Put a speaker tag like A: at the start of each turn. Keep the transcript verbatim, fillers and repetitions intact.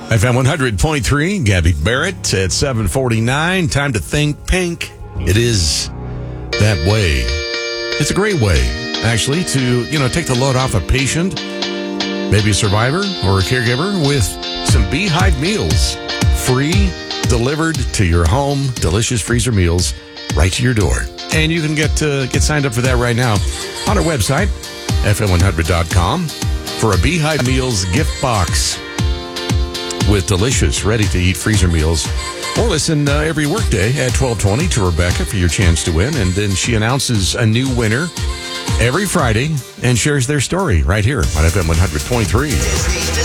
A: F M one hundred point three, Gabby Barrett at seven forty-nine. Time to think pink. It is that way. It's a great way, actually, to, you know, take the load off a patient, maybe a survivor or a caregiver, with some Beehive meals. Free, delivered to your home, delicious freezer meals right to your door. And you can get uh, get signed up for that right now on our website, F M one hundred dot com, for a Beehive Meals gift box with delicious, ready-to-eat freezer meals. Or listen uh, every workday at twelve twenty to Rebecca for your chance to win. And then she announces a new winner every Friday and shares their story right here on F M one hundred point three.